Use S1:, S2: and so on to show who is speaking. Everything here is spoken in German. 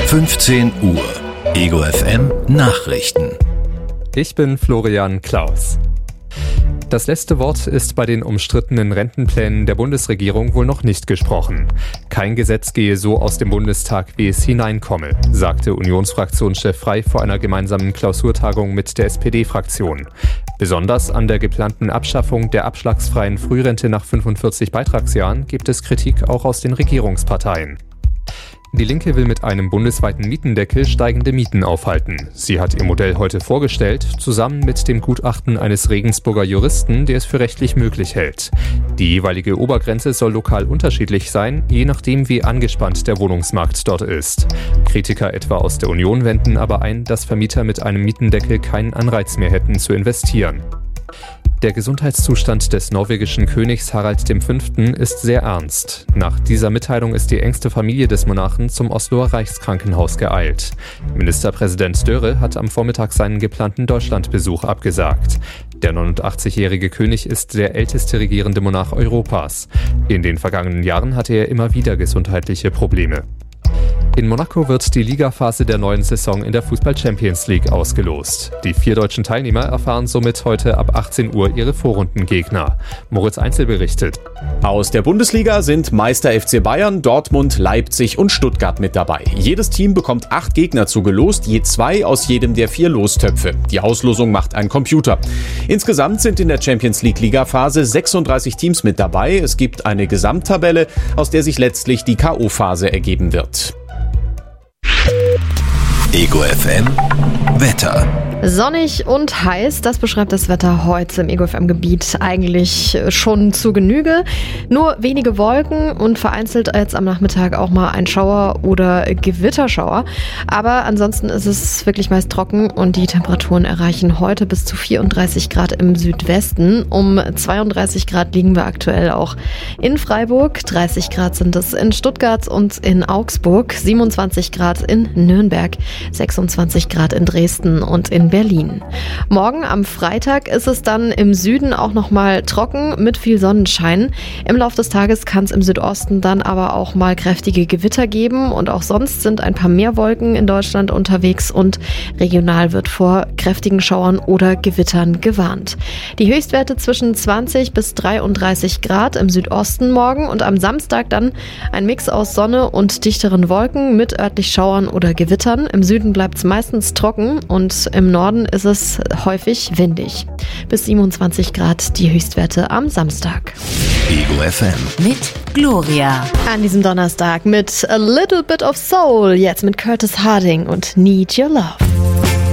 S1: 15 Uhr. Ego FM Nachrichten.
S2: Ich bin Florian Klaus. Das letzte Wort ist bei den umstrittenen Rentenplänen der Bundesregierung wohl noch nicht gesprochen. Kein Gesetz gehe so aus dem Bundestag, wie es hineinkomme, sagte Unionsfraktionschef Frey vor einer gemeinsamen Klausurtagung mit der SPD-Fraktion. Besonders an der geplanten Abschaffung der abschlagsfreien Frührente nach 45 Beitragsjahren gibt es Kritik auch aus den Regierungsparteien. Die Linke will mit einem bundesweiten Mietendeckel steigende Mieten aufhalten. Sie hat ihr Modell heute vorgestellt, zusammen mit dem Gutachten eines Regensburger Juristen, der es für rechtlich möglich hält. Die jeweilige Obergrenze soll lokal unterschiedlich sein, je nachdem wie angespannt der Wohnungsmarkt dort ist. Kritiker etwa aus der Union wenden aber ein, dass Vermieter mit einem Mietendeckel keinen Anreiz mehr hätten zu investieren. Der Gesundheitszustand des norwegischen Königs Harald V. ist sehr ernst. Nach dieser Mitteilung ist die engste Familie des Monarchen zum Osloer Reichskrankenhaus geeilt. Ministerpräsident Dörre hat am Vormittag seinen geplanten Deutschlandbesuch abgesagt. Der 89-jährige König ist der älteste regierende Monarch Europas. In den vergangenen Jahren hatte er immer wieder gesundheitliche Probleme. In Monaco wird die Ligaphase der neuen Saison in der Fußball-Champions League ausgelost. Die 4 deutschen Teilnehmer erfahren somit heute ab 18 Uhr ihre Vorrundengegner. Moritz Einzel berichtet.
S3: Aus der Bundesliga sind Meister FC Bayern, Dortmund, Leipzig und Stuttgart mit dabei. Jedes Team bekommt 8 Gegner zugelost, je 2 aus jedem der 4 Lostöpfe. Die Auslosung macht ein Computer. Insgesamt sind in der Champions League Ligaphase 36 Teams mit dabei. Es gibt eine Gesamttabelle, aus der sich letztlich die K.O.-Phase ergeben wird.
S1: Ego FM Wetter.
S4: Sonnig und heiß, das beschreibt das Wetter heute im Ego FM-Gebiet eigentlich schon zu Genüge. Nur wenige Wolken und vereinzelt jetzt am Nachmittag auch mal ein Schauer oder Gewitterschauer. Aber ansonsten ist es wirklich meist trocken und die Temperaturen erreichen heute bis zu 34 Grad im Südwesten. Um 32 Grad liegen wir aktuell auch in Freiburg. 30 Grad sind es in Stuttgart und in Augsburg. 27 Grad in Nürnberg. 26 Grad in Dresden und in Berlin. Morgen am Freitag ist es dann im Süden auch nochmal trocken mit viel Sonnenschein. Im Laufe des Tages kann es im Südosten dann aber auch mal kräftige Gewitter geben und auch sonst sind ein paar mehr Wolken in Deutschland unterwegs und regional wird vor kräftigen Schauern oder Gewittern gewarnt. Die Höchstwerte zwischen 20 bis 33 Grad im Südosten morgen und am Samstag dann ein Mix aus Sonne und dichteren Wolken mit örtlich Schauern oder Gewittern. Im Süden bleibt es meistens trocken und im Norden ist es häufig windig. Bis 27 Grad die Höchstwerte am Samstag.
S1: Ego FM
S5: mit Gloria.
S4: An diesem Donnerstag mit A Little Bit of Soul, jetzt mit Curtis Harding und Need Your Love.